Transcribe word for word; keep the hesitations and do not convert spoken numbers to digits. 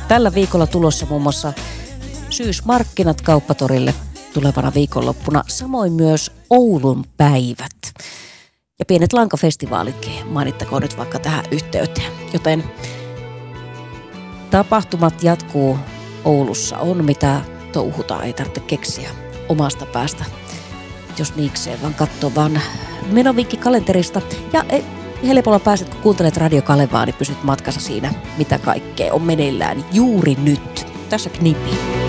Tällä viikolla tulossa muun muassa syysmarkkinat Kauppatorille tulevana viikonloppuna, samoin myös Oulun päivät. Ja pienet lankafestivaalitkin mainittakoon nyt vaikka tähän yhteyteen. Joten tapahtumat jatkuu Oulussa, on mitä touhutaan, ei tarvitse keksiä omasta päästä, jos niikseen, vaan katsoa vaan menovinkki kalenterista. Ja helpolla pääset, kun kuuntelet Radio Kalevaa, niin pysyt matkassa siinä, mitä kaikkea on meneillään juuri nyt. Tässä Knipi.